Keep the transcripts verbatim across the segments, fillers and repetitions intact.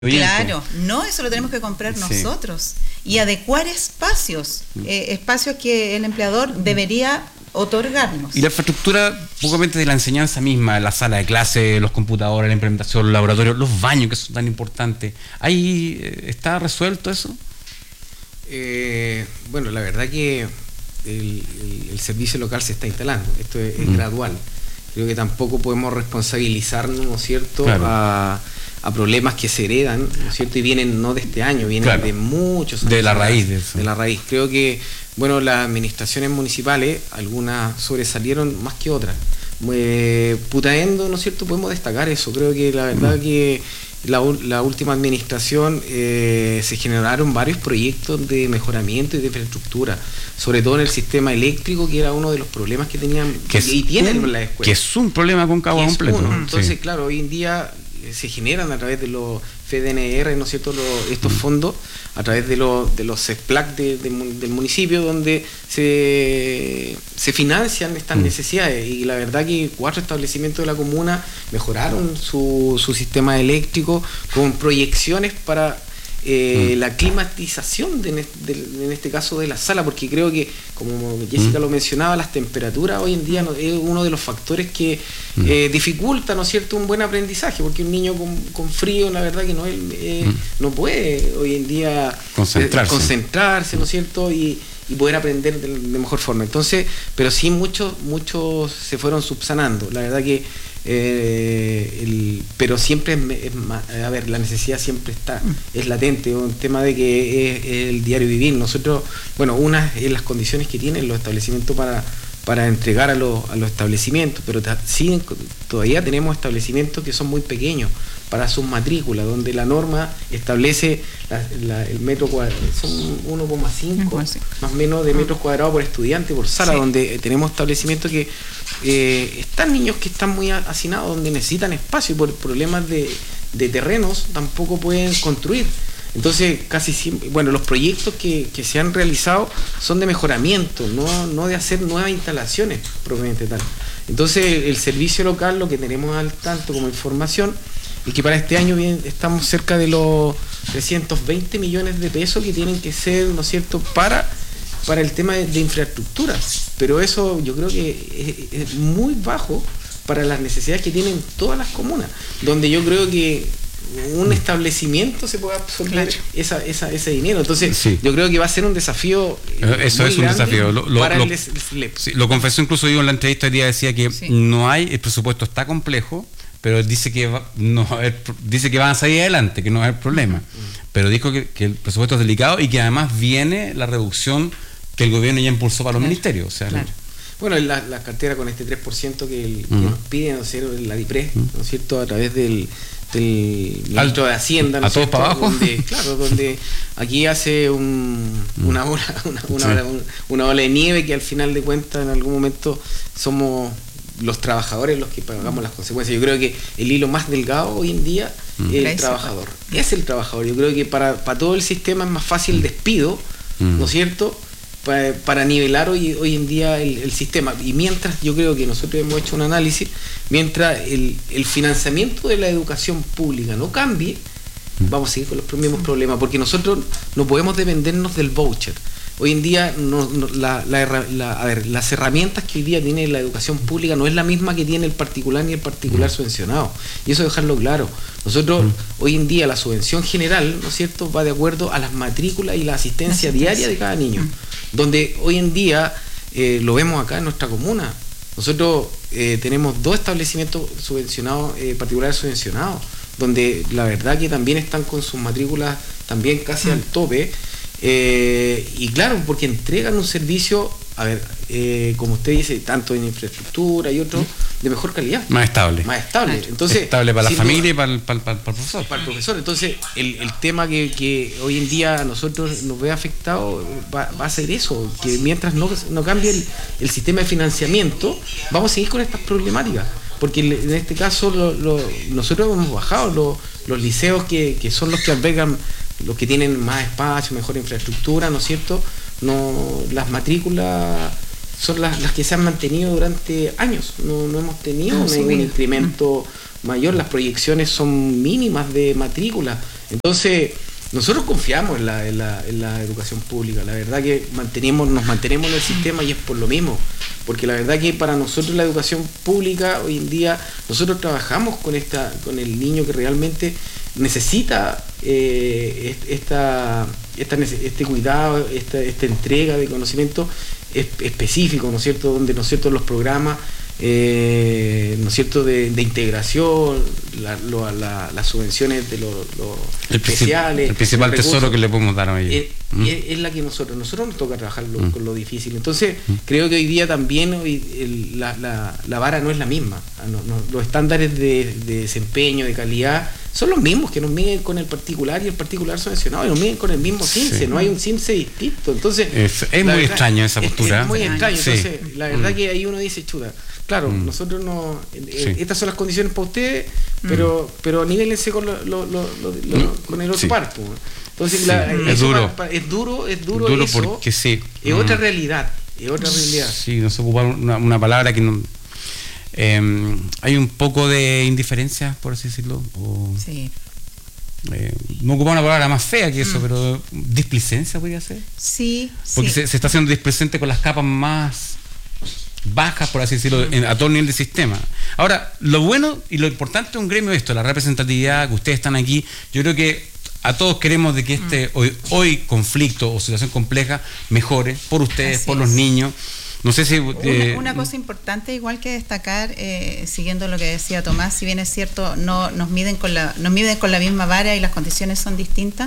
Claro, no, eso lo tenemos que comprar sí. nosotros y adecuar espacios, eh, espacios que el empleador debería otorgarnos. Y la infraestructura, pocamente de la enseñanza misma, la sala de clase, los computadores, la implementación, los laboratorios, los baños que son tan importantes, ¿ahí eh, está resuelto eso? Eh, bueno, la verdad que el, el, el servicio local se está instalando, esto es, es mm. gradual. Creo que tampoco podemos responsabilizarnos, ¿no es cierto?, claro. a, a problemas que se heredan, ¿no es cierto?, y vienen no de este año, vienen claro. de muchos años. De la raíz de eso. De la raíz. Creo que, bueno, las administraciones municipales, algunas sobresalieron más que otras. Eh, Putaendo, ¿no es cierto?, podemos destacar eso. Creo que la verdad mm. que la, la última administración eh, se generaron varios proyectos de mejoramiento y de infraestructura, sobre todo en el sistema eléctrico, que era uno de los problemas que tenían que es y tienen un, las escuelas. Que es un problema con Cabo completo. Uno. Entonces, sí. claro, hoy en día eh, se generan a través de los F D N R, ¿no es cierto?, los, estos mm. fondos, a través de, los de los C E S P L A C de, de, del municipio, donde se, se financian estas mm. necesidades. Y la verdad que cuatro establecimientos de la comuna mejoraron su, su sistema eléctrico con proyecciones para eh, mm. la climatización de, de, en este caso de la sala, porque creo que, como Jessica mm. lo mencionaba, las temperaturas hoy en día no, es uno de los factores que mm. eh, dificulta, ¿no es cierto?, un buen aprendizaje, porque un niño con, con frío, la verdad que no, eh, mm. no puede hoy en día concentrarse, eh, concentrarse ¿no es cierto?, y, y poder aprender de, de mejor forma. Entonces, pero sí muchos muchos se fueron subsanando. La verdad que eh, el, pero siempre es, es más, a ver, la necesidad siempre está, mm. es latente, un tema de que es, es el diario vivir. Nosotros, bueno, una es las condiciones que tienen los establecimientos para para entregar a los, a los establecimientos, pero sí, todavía tenemos establecimientos que son muy pequeños para sus matrículas, donde la norma establece la, la, el metro cuadrado, son uno coma cinco más o menos de metros cuadrados por estudiante, por sala, sí. donde tenemos establecimientos que eh, están niños que están muy hacinados, donde necesitan espacio y por problemas de, de terrenos tampoco pueden construir. Entonces, casi siempre, bueno, los proyectos que, que se han realizado son de mejoramiento, no, no de hacer nuevas instalaciones propiamente tal. Entonces, el servicio local, lo que tenemos al tanto como información, es que para este año bien, estamos cerca de los trescientos veinte millones de pesos que tienen que ser, ¿no es cierto?, para, para el tema de, de infraestructura. Pero eso yo creo que es, es muy bajo para las necesidades que tienen todas las comunas, donde yo creo que un establecimiento se puede absorber claro. esa, esa, ese dinero. Entonces, sí. yo creo que va a ser un desafío. Eso es un desafío. Lo, lo, para lo, el S L E P. Sí, lo confesó incluso yo en la entrevista el día, decía que sí. no hay, el presupuesto está complejo, pero dice que va, no, dice que van a salir adelante, que no es el problema. Mm. Pero dijo que, que el presupuesto es delicado y que además viene la reducción que el gobierno ya impulsó para los claro. ministerios. O sea, claro. Bueno, la, la cartera con este tres por ciento que, el, que uh-huh. nos piden, ¿no es cierto?, la DIPRES, uh-huh. ¿no es cierto?, a través del del ministro de Hacienda, ¿no? A todos para abajo, donde, claro, donde aquí hace un, una ola una, una, sí. ola, una ola de nieve que al final de cuentas en algún momento somos los trabajadores los que pagamos las consecuencias. Yo creo que el hilo más delgado hoy en día mm. es el Gracias. trabajador, es el trabajador. Yo creo que para, para todo el sistema es más fácil el despido, mm. ¿no es cierto?, para, para nivelar hoy, hoy en día el, el sistema. Y mientras, yo creo que nosotros hemos hecho un análisis, mientras el, el financiamiento de la educación pública no cambie, mm. vamos a seguir con los mismos problemas, porque nosotros no podemos dependernos del voucher. Hoy en día no, no, la, la, la, a ver, las herramientas que hoy día tiene la educación pública no es la misma que tiene el particular ni el particular mm. subvencionado. Y eso dejarlo claro. Nosotros mm. hoy en día la subvención general, ¿no es cierto?, va de acuerdo a las matrículas y la asistencia, asistencia. diaria de cada niño. Mm. Donde hoy en día, eh, lo vemos acá en nuestra comuna, nosotros eh, tenemos dos establecimientos subvencionados, eh, particulares subvencionados, donde la verdad que también están con sus matrículas también casi mm. al tope. Eh, y claro, porque entregan un servicio, a ver, eh, como usted dice, tanto en infraestructura y otro, de mejor calidad. Más estable. Más estable. Entonces, estable para la familia y para el, para, para, para el profesor. Para el profesor. Entonces, el, el tema que, que hoy en día a nosotros nos ve afectado va, va a ser eso, que mientras no, no cambie el, el sistema de financiamiento, vamos a seguir con estas problemáticas. Porque en este caso lo, lo, nosotros hemos bajado los, los liceos que, que son los que albergan, los que tienen más espacio, mejor infraestructura, ¿no es cierto? No, las matrículas son las, las que se han mantenido durante años, no, no hemos tenido no, ningún sí, incremento mm. mayor, las proyecciones son mínimas de matrícula. Entonces, nosotros confiamos en la, en la, en la educación pública, la verdad que mantenemos, nos mantenemos en el sistema y es por lo mismo, porque la verdad que para nosotros la educación pública hoy en día, nosotros trabajamos con esta, con el niño que realmente necesita eh, esta, esta, este cuidado, esta, esta entrega de conocimiento específico, ¿no es cierto?, donde, ¿no es cierto?, los programas Eh, ¿no es cierto?, de, de integración, la, lo, la, las subvenciones de los lo especiales. El principal tesoro que le podemos dar hoy. Es, ¿Mm? es, es la que nosotros, nosotros nos toca trabajar lo, ¿Mm? con lo difícil. Entonces, ¿Mm? creo que hoy día también hoy, el, la, la, la vara no es la misma. No, no, los estándares de, de desempeño, de calidad, son los mismos que nos miden con el particular y el particular subvencionado, y nos miden con el mismo CINCE, sí. no hay un CINCE distinto. Entonces, es, es muy verdad, extraño esa postura. Es, es muy extraño. Sí. Entonces, la verdad mm. que ahí uno dice, chuta, claro, mm. nosotros no, eh, sí. estas son las condiciones para ustedes, pero, mm. pero nivélense con, lo, lo, lo, lo, lo, mm. con el otro sí. par. Pues. Entonces, sí. la, es, duro. Pa, pa, es duro, es duro, duro eso, porque sí. es mm. otra realidad, es otra realidad. Sí, nos ocupa una, una palabra que no, eh, hay un poco de indiferencia, por así decirlo. O, sí. Eh, no ocupaba una palabra más fea que eso, mm. pero displicencia podría ser. Sí, porque sí. Se, se está haciendo displicente con las capas más bajas, por así decirlo, en, a todo nivel del sistema. Ahora, lo bueno y lo importante de un gremio es esto, la representatividad, que ustedes están aquí. Yo creo que a todos queremos de que este mm. hoy, hoy conflicto o situación compleja mejore por ustedes, así por es. Los niños. No sé si... Eh, una, una cosa importante igual que destacar, eh, siguiendo lo que decía Tomás, si bien es cierto, no nos miden con la, nos miden con la misma vara y las condiciones son distintas,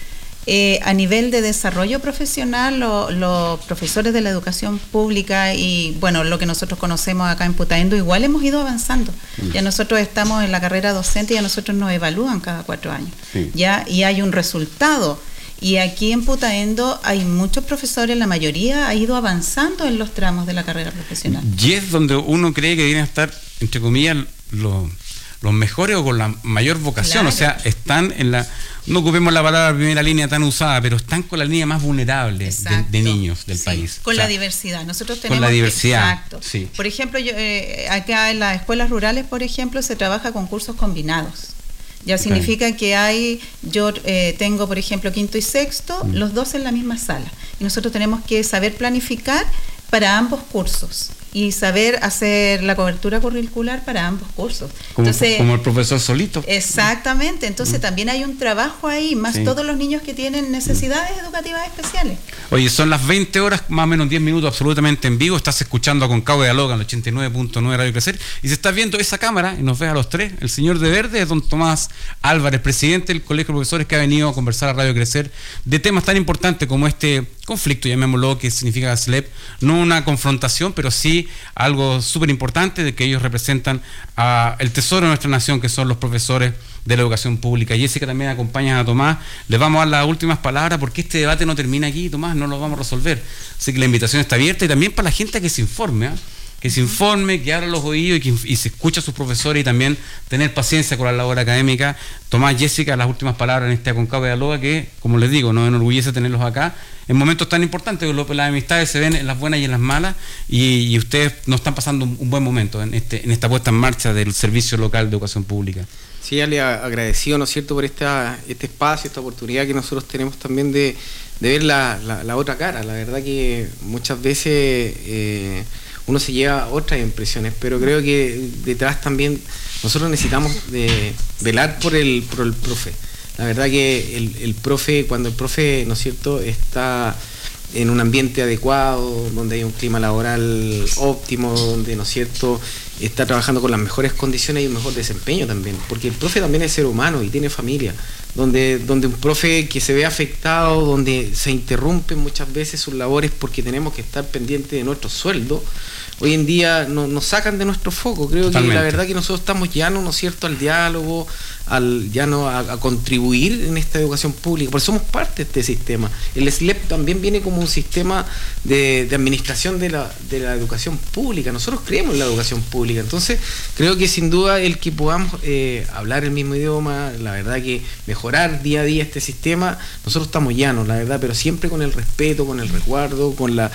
eh, a nivel de desarrollo profesional, los lo profesores de la educación pública y bueno, lo que nosotros conocemos acá en Putaendo, igual hemos ido avanzando. Mm. Ya nosotros estamos en la carrera docente y a nosotros nos evalúan cada cuatro años. Sí. Ya, y hay un resultado. Y aquí en Putaendo hay muchos profesores, la mayoría ha ido avanzando en los tramos de la carrera profesional. Y es donde uno cree que deben estar, entre comillas, los, los mejores o con la mayor vocación. Claro. O sea, están en la, no ocupemos la palabra primera línea tan usada, pero están con la línea más vulnerable de, de niños del sí, país. Con o sea, la diversidad. Nosotros tenemos... Con la diversidad, exacto. Sí. Por ejemplo, yo, eh, acá en las escuelas rurales, por ejemplo, se trabaja con cursos combinados. Ya significa okay. que hay, yo eh, tengo por ejemplo quinto y sexto, mm. los dos en la misma sala. Y nosotros tenemos que saber planificar para ambos cursos y saber hacer la cobertura curricular para ambos cursos. Como, entonces, como el profesor solito. Exactamente, entonces mm. también hay un trabajo ahí, más sí. todos los niños que tienen necesidades mm. educativas especiales. Oye, son las veinte horas, más o menos diez minutos absolutamente en vivo, estás escuchando a Concagua Dialoga en el ochenta y nueve punto nueve Radio Crecer, y se está viendo esa cámara, y nos ves a los tres, el señor de verde es don Tomás Álvarez, presidente del Colegio de Profesores, que ha venido a conversar a Radio Crecer de temas tan importantes como este conflicto, llamémoslo, que significa S L E P, no una confrontación, pero sí algo súper importante de que ellos representan a el tesoro de nuestra nación, que son los profesores de la educación pública. Jessica también acompaña a Tomás. Les vamos a dar las últimas palabras porque este debate no termina aquí, Tomás, no lo vamos a resolver. Así que la invitación está abierta y también para la gente que se informe, ¿eh? que se informe, que abra los oídos y que y se escuche a sus profesores y también tener paciencia con la labor académica. Tomás, Jessica, las últimas palabras en este Concagua Dialoga que, como les digo, nos enorgullece tenerlos acá en momentos tan importantes, que las amistades se ven en las buenas y en las malas, y, y ustedes nos están pasando un, un buen momento en, este, en esta puesta en marcha del Servicio Local de Educación Pública. Sí, ya le agradecido, ¿no es cierto?, por esta, este espacio, esta oportunidad que nosotros tenemos también de, de ver la, la, la otra cara. La verdad que muchas veces eh, uno se lleva otras impresiones, pero creo que detrás también nosotros necesitamos de velar por el, por el profe. La verdad que el, el profe, cuando el profe, ¿no es cierto?, está en un ambiente adecuado, donde hay un clima laboral óptimo, donde, ¿no es cierto?, está trabajando con las mejores condiciones y un mejor desempeño también, porque el profe también es ser humano y tiene familia, donde, donde un profe que se ve afectado, donde se interrumpen muchas veces sus labores porque tenemos que estar pendientes de nuestro sueldo, hoy en día no, nos sacan de nuestro foco. Creo Totalmente. Que la verdad que nosotros estamos llanos, ¿no es cierto?, al diálogo, al llano a, a contribuir en esta educación pública, porque somos parte de este sistema. El S L E P también viene como un sistema de, de administración de la, de la educación pública. Nosotros creemos en la educación pública, entonces creo que sin duda el que podamos eh, hablar el mismo idioma, la verdad que mejorar día a día este sistema, nosotros estamos llanos, la verdad, pero siempre con el respeto, con el resguardo, con la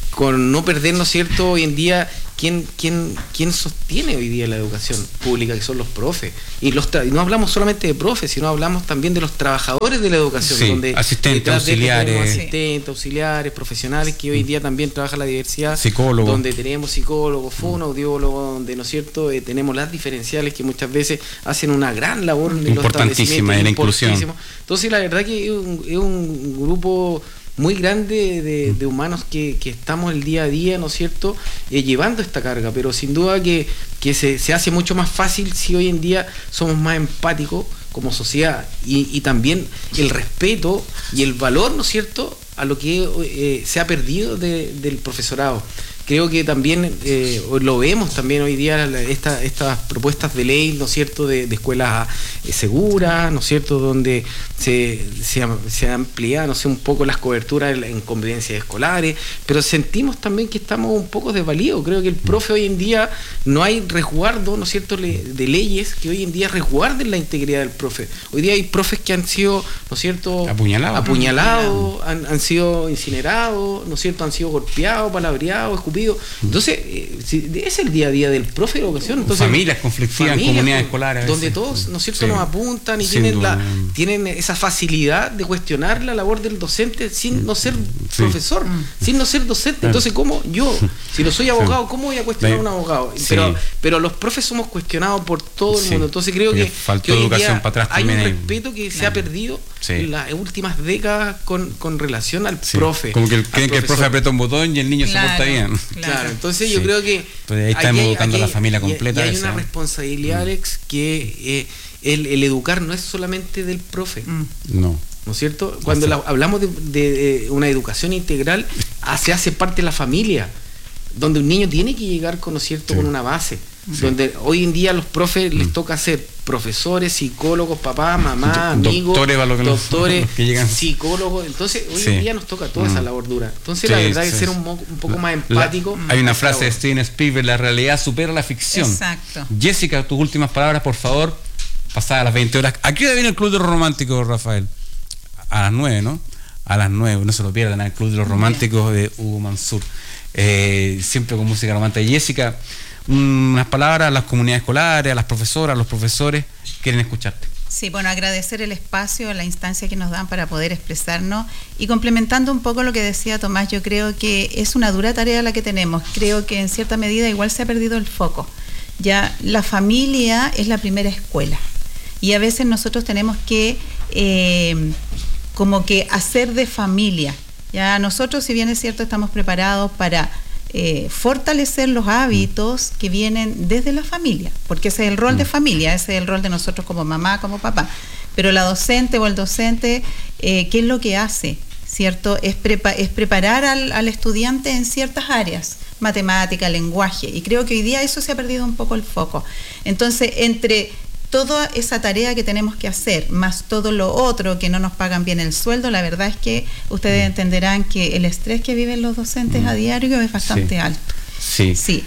con no perder, ¿no es cierto?, hoy en día, ¿quién, quién, quién sostiene hoy día la educación pública? Que son los profes. Y los tra- no hablamos solamente de profes, sino hablamos también de los trabajadores de la educación. Sí, donde asistentes, auxiliares. Asistentes, sí. auxiliares, profesionales, que hoy en día también trabajan la diversidad. Psicólogos. Donde tenemos psicólogos, fonoaudiólogos, donde, ¿no es cierto?, eh, tenemos las diferenciales que muchas veces hacen una gran labor en los importantísima en la inclusión. Entonces, la verdad que es un, es un grupo muy grande de, de humanos que, que estamos el día a día, ¿no es cierto?, eh, llevando esta carga, pero sin duda que, que se, se hace mucho más fácil si hoy en día somos más empáticos como sociedad y, y también el respeto y el valor, ¿no es cierto?, a lo que eh, se ha perdido de, del profesorado. Creo que también eh, lo vemos también hoy día esta, estas propuestas de ley, ¿no es cierto?, de, de escuelas eh, seguras, ¿no es cierto?, donde se, se, se amplía, no sé, un poco las coberturas en, en convivencias escolares, pero sentimos también que estamos un poco desvalidos. Creo que el profe hoy en día no hay resguardo, ¿no es cierto?, le, de leyes que hoy en día resguarden la integridad del profe. Hoy día hay profes que han sido, ¿no es cierto?, apuñalados, apuñalados han, han sido incinerados, ¿no es cierto?, han sido golpeados, palabreados, escupidos. Entonces, eh, es el día a día del profe de educación. Entonces, familias conflictivas en comunidades escolares. Donde todos, ¿no es cierto?, sí. nos apuntan y tienen, la, tienen esa facilidad de cuestionar la labor del docente sin no ser sí. profesor, sin no ser docente. Entonces, ¿cómo yo, si no soy abogado, cómo voy a cuestionar a un abogado? Sí. Pero, pero los profes somos cuestionados por todo el sí. mundo. Entonces, creo que, que hoy en día para atrás hay un respeto que se ha perdido sí. en las últimas décadas con, con relación al sí. profe. Como que creen que el profe aprieta un botón y el niño claro. se porta bien. Claro, entonces sí. yo creo que entonces ahí estamos educando a la familia completa. Y hay una responsabilidad, Alex, que eh, el, el educar no es solamente del profe. Mm. No. ¿No es cierto? Cuando la, hablamos de, de, de una educación integral, se hace parte de la familia, donde un niño tiene que llegar, ¿no es cierto?, sí. con una base. Sí. Donde hoy en día a los profes mm. les toca ser profesores, psicólogos, papá, mamá, amigos, doctores, que doctores que llegan. psicólogos. Entonces, hoy sí. en día nos toca toda mm. esa labor dura. Entonces, sí, la verdad sí. es ser un, un poco más empático. La, hay una frase de Steven Spielberg: la realidad supera la ficción. Exacto. Jessica, tus últimas palabras, por favor, pasadas las veinte horas. ¿A qué hora viene el Club de los Románticos, Rafael? A las nueve, ¿no? A las nueve, no se lo pierdan, el Club de los Románticos de Hugo Mansur. Eh, siempre con música romántica. Jessica, unas palabras a las comunidades escolares, a las profesoras, a los profesores, quieren escucharte. Sí, bueno, agradecer el espacio, la instancia que nos dan para poder expresarnos y complementando un poco lo que decía Tomás, yo creo que es una dura tarea la que tenemos, creo que en cierta medida igual se ha perdido el foco, ya la familia es la primera escuela y a veces nosotros tenemos que eh, como que hacer de familia, ya nosotros si bien es cierto estamos preparados para Eh, fortalecer los hábitos que vienen desde la familia, porque ese es el rol de familia, ese es el rol de nosotros como mamá, como papá, pero la docente o el docente, eh, ¿qué es lo que hace? ¿Cierto? Es, prepa- es preparar al, al estudiante en ciertas áreas, matemática, lenguaje, y creo que hoy día eso se ha perdido un poco el foco. Entonces, entre toda esa tarea que tenemos que hacer, más todo lo otro que no nos pagan bien el sueldo, la verdad es que ustedes entenderán que el estrés que viven los docentes a diario es bastante sí. alto. Sí. sí.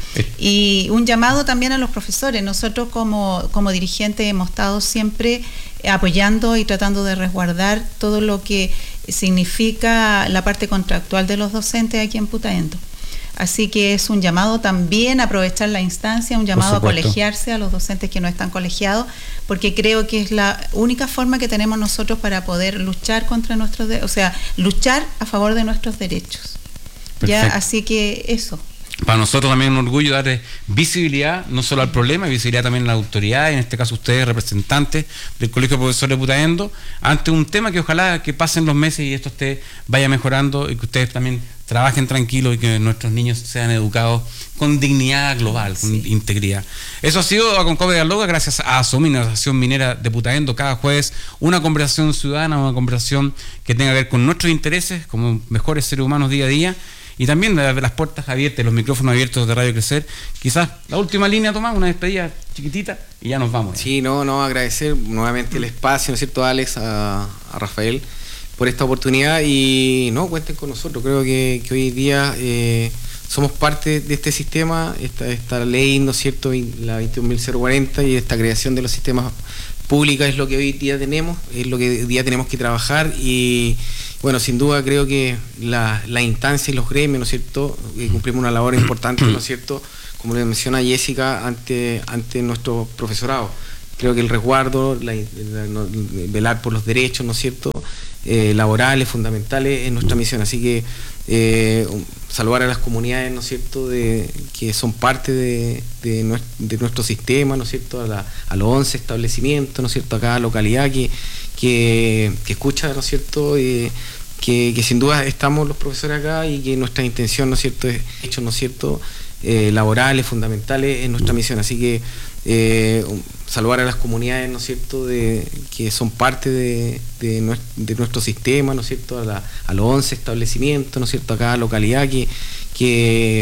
Y un llamado también a los profesores. Nosotros como, como dirigentes hemos estado siempre apoyando y tratando de resguardar todo lo que significa la parte contractual de los docentes aquí en Putaendo. Así que es un llamado también a aprovechar la instancia, un llamado a colegiarse a los docentes que no están colegiados, porque creo que es la única forma que tenemos nosotros para poder luchar contra nuestros, de- o sea, luchar a favor de nuestros derechos. Ya, así que eso. Para nosotros también es un orgullo dar visibilidad no solo al problema, visibilidad también a la autoridad, en este caso ustedes, representantes del Colegio de Profesores de Putaendo, ante un tema que ojalá que pasen los meses y esto esté vaya mejorando y que ustedes también trabajen tranquilos y que nuestros niños sean educados con dignidad global, con sí. integridad. Eso ha sido a Concobe Dialoga, gracias a ASOMIN, la Asociación Minera de Putaendo, cada jueves una conversación ciudadana, una conversación que tenga que ver con nuestros intereses como mejores seres humanos día a día. Y también las puertas abiertas, los micrófonos abiertos de Radio Crecer. Quizás la última línea, Tomás, una despedida chiquitita y ya nos vamos. Sí, no, no, agradecer nuevamente el espacio, ¿no es cierto, Alex, a, a Rafael, por esta oportunidad y no, cuenten con nosotros. Creo que, que hoy día eh, somos parte de este sistema, esta, esta ley, ¿no es cierto?, la veintiún mil cuarenta y esta creación de los sistemas pública es lo que hoy día tenemos, es lo que hoy día tenemos que trabajar y bueno, sin duda creo que la, la instancia y los gremios, ¿no es cierto?, eh, cumplimos una labor importante, ¿no es cierto?, como le menciona Jessica, ante, ante nuestro profesorado. Creo que el resguardo, la, la, no, velar por los derechos, ¿no es cierto?, eh, laborales, fundamentales, es nuestra misión. Así que eh, saludar a las comunidades, ¿no es cierto?, de, que son parte de, de, nuestro, de nuestro sistema, ¿no es cierto?, a, la, a los once establecimientos, ¿no es cierto?, a cada localidad que, que, que escucha, ¿no es cierto?, eh, que, que sin duda estamos los profesores acá y que nuestra intención, ¿no es cierto?, es hecho, ¿no es cierto?, eh, laborales, fundamentales, es nuestra misión. Así que eh, saludar a las comunidades, ¿no es cierto?, de, que son parte de, de, nuestro, de nuestro sistema, ¿no es cierto?, a, la, a los once establecimientos, ¿no es cierto?, a cada localidad que, que